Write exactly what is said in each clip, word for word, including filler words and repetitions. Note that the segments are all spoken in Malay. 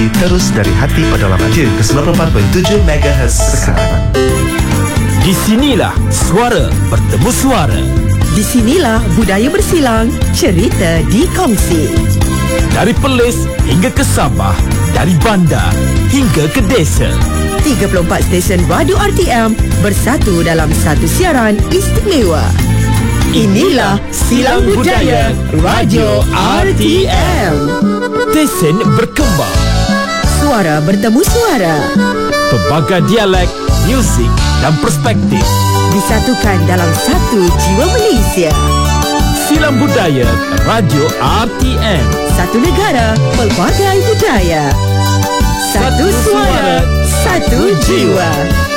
terus dari hati pedalaman je ke sembilan puluh empat perpuluhan tujuh megahertz sekarang. Di sinilah suara bertemu suara. Di sinilah budaya bersilang, cerita dikongsi. Dari Perlis hingga ke Sabah, dari bandar hingga ke desa. tiga puluh empat stesen radio R T M bersatu dalam satu siaran istimewa. Inilah Silang Budaya Radio R T M. Stesen berkembang, Suara bertemu suara, pelbagai dialek, muzik dan perspektif disatukan dalam satu jiwa Malaysia. Silang Budaya Radio R T M. Satu negara, pelbagai budaya. Satu suara, satu jiwa.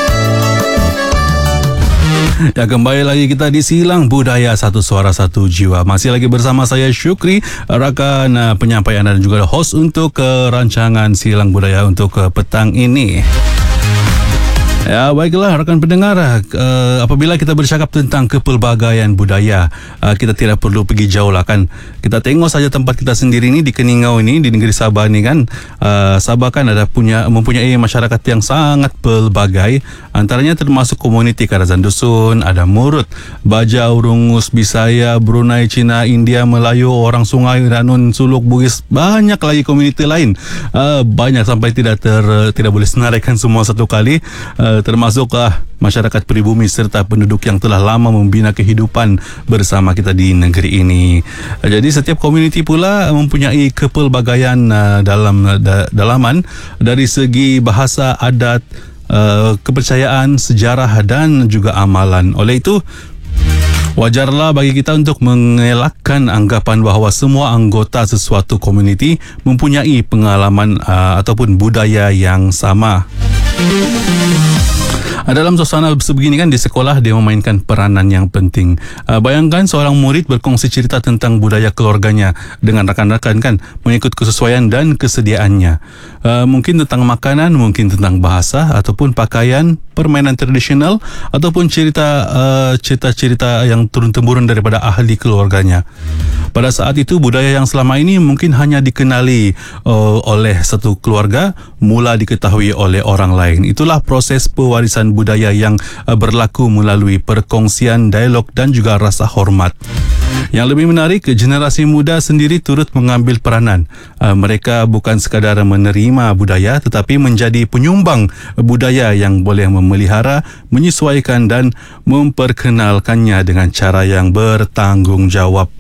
Ya, kembali lagi kita di Silang Budaya Satu Suara Satu Jiwa. Masih lagi bersama saya Syukri, rakan uh, penyampaian dan juga host untuk uh, rancangan Silang Budaya untuk uh, petang ini. Ya, baiklah rakan pendengar, uh, apabila kita bercakap tentang kepelbagaian budaya, uh, kita tidak perlu pergi jauh lah kan. Kita tengok saja tempat kita sendiri ni di Keningau ini, di negeri Sabah ni kan. Uh, Sabah kan ada punya mempunyai masyarakat yang sangat pelbagai. Antaranya termasuk komuniti Karazan Dusun, ada Murut, Bajau, Rungus, Bisaya, Brunei, Cina, India, Melayu, orang Sungai, Ranun, Suluk, Bugis, banyak lagi komuniti lain. Uh, banyak sampai tidak ter tidak boleh senaraikan semua satu kali. Uh, termasuklah masyarakat pribumi serta penduduk yang telah lama membina kehidupan bersama kita di negeri ini. Jadi setiap komuniti pula mempunyai kepelbagaian uh, dalam da, dalaman dari segi bahasa, adat, uh, kepercayaan, sejarah dan juga amalan. Oleh itu, wajarlah bagi kita untuk mengelakkan anggapan bahawa semua anggota sesuatu komuniti mempunyai pengalaman uh, ataupun budaya yang sama. Dalam suasana sebegini kan, di sekolah dia memainkan peranan yang penting. Uh, bayangkan seorang murid berkongsi cerita tentang budaya keluarganya dengan rakan-rakan kan, mengikut kesesuaian dan kesediaannya. Uh, mungkin tentang makanan, mungkin tentang bahasa ataupun pakaian, permainan tradisional ataupun cerita uh, cerita-cerita yang turun-temurun daripada ahli keluarganya. Pada saat itu budaya yang selama ini mungkin hanya dikenali uh, oleh satu keluarga mula diketahui oleh orang lain. Itulah proses pewarisan budaya yang uh, berlaku melalui perkongsian, dialog dan juga rasa hormat. Yang lebih menarik, generasi muda sendiri turut mengambil peranan. Uh, mereka bukan sekadar menerima budaya tetapi menjadi penyumbang budaya yang boleh memelihara, menyesuaikan dan memperkenalkannya dengan cara yang bertanggungjawab.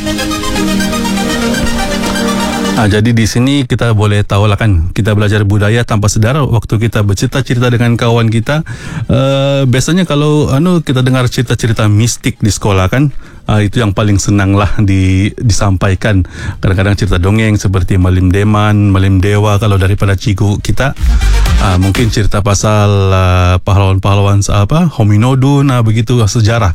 Ah, jadi di sini kita boleh tahu lah kan, kita belajar budaya tanpa sedar waktu kita bercerita-cerita dengan kawan kita. Uh, biasanya kalau anu kita dengar cerita-cerita mistik di sekolah kan, uh, itu yang paling senang lah di, disampaikan. Kadang-kadang cerita dongeng seperti Malim Deman, Malim Dewa kalau daripada cigu kita. Uh, mungkin cerita pasal uh, pahlawan-pahlawan apa, Hominodun, uh, begitu sejarah.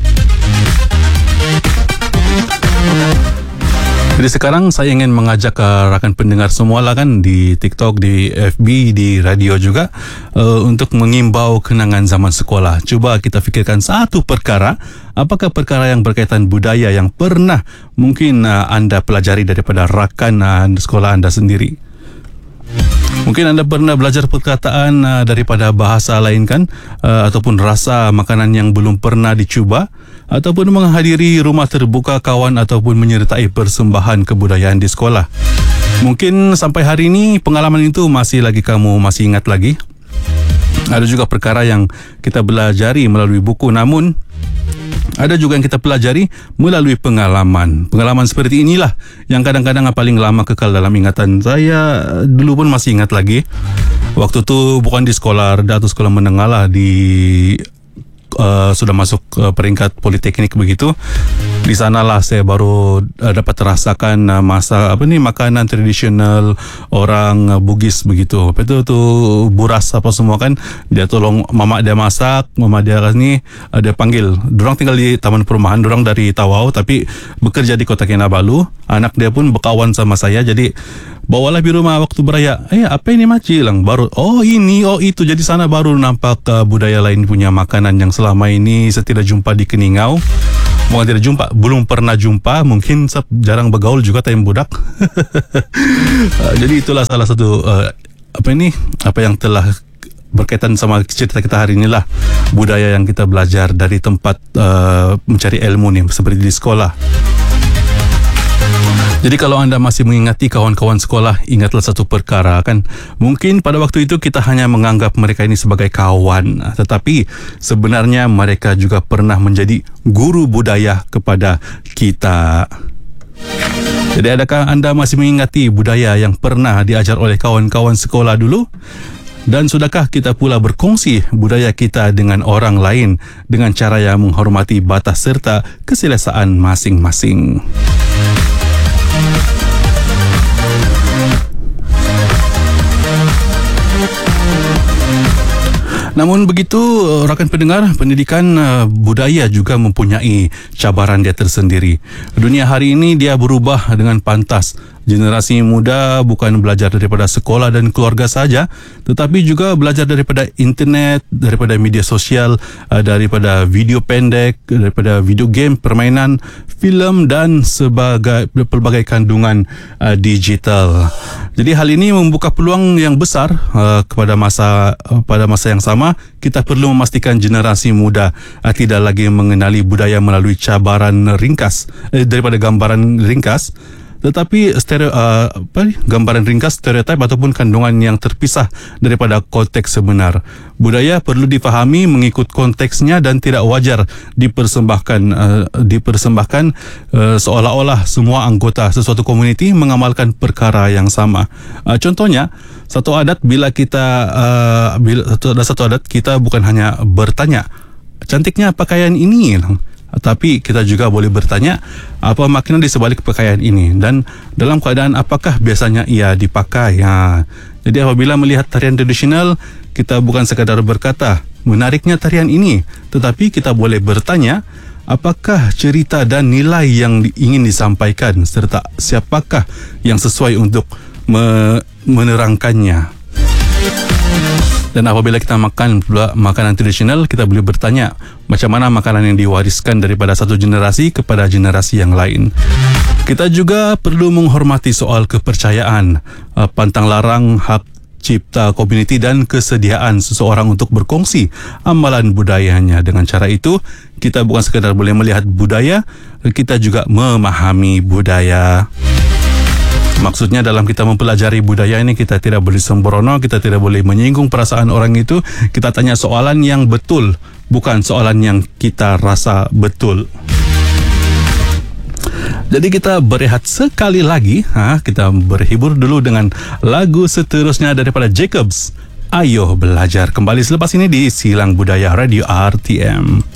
Jadi sekarang saya ingin mengajak uh, rakan pendengar semua lah kan, di TikTok, di F B, di radio juga, uh, untuk mengimbau kenangan zaman sekolah. Cuba kita fikirkan satu perkara. Apakah perkara yang berkaitan budaya yang pernah mungkin uh, anda pelajari daripada rakan uh, sekolah anda sendiri? Mungkin anda pernah belajar perkataan uh, daripada bahasa lain kan, uh, ataupun rasa makanan yang belum pernah dicuba, ataupun menghadiri rumah terbuka kawan ataupun menyertai persembahan kebudayaan di sekolah. Mungkin sampai hari ini pengalaman itu masih lagi kamu masih ingat lagi. Ada juga perkara yang kita belajari melalui buku, namun ada juga yang kita pelajari melalui pengalaman. Pengalaman seperti inilah yang kadang-kadang paling lama kekal dalam ingatan. Saya dulu pun masih ingat lagi. Waktu tu bukan di sekolah rendah atau sekolah menengah lah, di uh, sudah masuk uh, peringkat politeknik begitu. Di sanalah saya baru uh, dapat rasakan uh, masa apa ni makanan tradisional orang uh, Bugis begitu. Apa itu tu buras apa semua kan, dia tolong mama dia masak, mama dia ni uh, dia panggil. Dorang tinggal di taman perumahan, dorang dari Tawau tapi bekerja di Kota Kinabalu. Anak dia pun berkawan sama saya, jadi bawalah di rumah waktu beraya. Eh, apa ini makcik lang? Baru, oh ini, oh itu. Jadi sana baru nampak uh, budaya lain punya makanan yang selama ini saya tidak jumpa di Keningau. Bukan tidak jumpa, belum pernah jumpa, mungkin jarang bergaul juga time budak. uh, jadi itulah salah satu uh, apa ini apa yang telah berkaitan sama cerita kita hari inilah, budaya yang kita belajar dari tempat uh, mencari ilmu nih, seperti di sekolah. Jadi kalau anda masih mengingati kawan-kawan sekolah, ingatlah satu perkara kan. Mungkin pada waktu itu kita hanya menganggap mereka ini sebagai kawan, tetapi sebenarnya mereka juga pernah menjadi guru budaya kepada kita. Jadi adakah anda masih mengingati budaya yang pernah diajar oleh kawan-kawan sekolah dulu? Dan sudahkah kita pula berkongsi budaya kita dengan orang lain dengan cara yang menghormati batas serta keselesaan masing-masing? Namun begitu, rakan pendengar, pendidikan uh, budaya juga mempunyai cabaran dia tersendiri. Dunia hari ini dia berubah dengan pantas. Generasi muda bukan belajar daripada sekolah dan keluarga saja, tetapi juga belajar daripada internet, daripada media sosial, uh, daripada video pendek, daripada video game, permainan, filem dan sebagai pelbagai kandungan uh, digital. Jadi hal ini membuka peluang yang besar uh, kepada masa uh, pada masa yang sama. Kita perlu memastikan generasi muda uh, tidak lagi mengenali budaya melalui cabaran ringkas eh, daripada gambaran ringkas, tetapi stereo, uh, apa, gambaran ringkas, stereotip ataupun kandungan yang terpisah daripada konteks sebenar. Budaya perlu difahami mengikut konteksnya dan tidak wajar dipersembahkan uh, dipersembahkan uh, seolah-olah semua anggota sesuatu komuniti mengamalkan perkara yang sama. Uh, contohnya, satu adat bila kita uh, bila satu, ada satu adat kita bukan hanya bertanya, cantiknya pakaian ini, tapi kita juga boleh bertanya apa makna di sebalik pakaian ini dan dalam keadaan apakah biasanya ia dipakai. Ha. Jadi apabila melihat tarian tradisional, kita bukan sekadar berkata menariknya tarian ini, tetapi kita boleh bertanya apakah cerita dan nilai yang ingin disampaikan serta siapakah yang sesuai untuk me- menerangkannya. Dan apabila kita makan pula makanan tradisional, kita boleh bertanya macam mana makanan yang diwariskan daripada satu generasi kepada generasi yang lain. Kita juga perlu menghormati soal kepercayaan, pantang larang hak cipta komuniti dan kesediaan seseorang untuk berkongsi amalan budayanya. Dengan cara itu, kita bukan sekadar boleh melihat budaya, kita juga memahami budaya. Maksudnya dalam kita mempelajari budaya ini, kita tidak boleh sembrono, kita tidak boleh menyinggung perasaan orang itu. Kita tanya soalan yang betul, bukan soalan yang kita rasa betul. Jadi kita berehat sekali lagi, ha, kita berhibur dulu dengan lagu seterusnya daripada Jacobs. Ayo belajar, kembali selepas ini di Silang Budaya Radio R T M.